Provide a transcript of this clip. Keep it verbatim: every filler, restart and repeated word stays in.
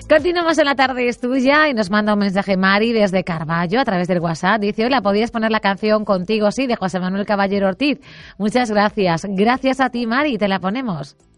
Continuamos en La Tarde es Tuya y nos manda un mensaje Mari desde Carballo a través del WhatsApp. Dice, hola, ¿podías poner la canción Contigo sí de José Manuel Caballero Ortiz? Muchas gracias. Gracias a ti, Mari, te la ponemos.